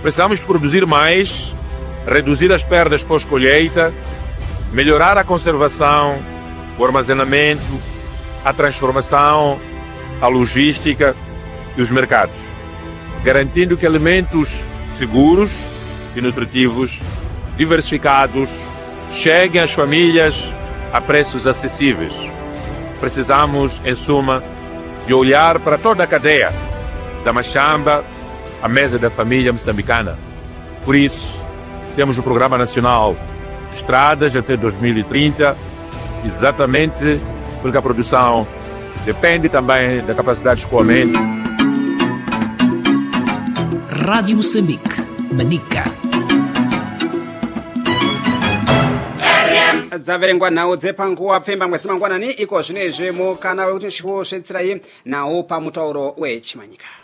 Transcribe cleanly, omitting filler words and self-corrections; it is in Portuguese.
Precisamos de produzir mais, reduzir as perdas pós-colheita, melhorar a conservação, o armazenamento, a transformação, a logística e os mercados, garantindo que alimentos seguros e nutritivos, diversificados, cheguem às famílias a preços acessíveis. Precisamos, em suma, de olhar para toda a cadeia, da machamba à mesa da família moçambicana. Por isso, temos o Programa Nacional de Estradas até 2030, exatamente porque a produção depende também da capacidade de escoamento. Rádio Moçambique, Manica. dzaverengwa nhau dzepanguva pfemba mwezi mangwanani iko zvinezve mukana wekuti chikuwo zvetsirayi nawo pamutauro wechimanyika.